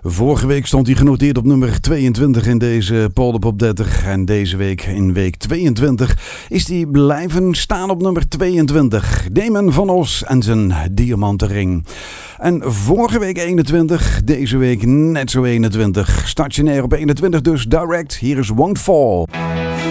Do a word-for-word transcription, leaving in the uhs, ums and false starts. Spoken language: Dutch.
Vorige week stond hij genoteerd op nummer tweeëntwintig in deze Polderpop dertig. En deze week, in week tweeëntwintig, is hij blijven staan op nummer tweeëntwintig. Damon van Os en zijn diamantenring. En vorige week eenentwintig, deze week net zo eenentwintig. Stationair op eenentwintig dus, direct. Hier is Won't Fall.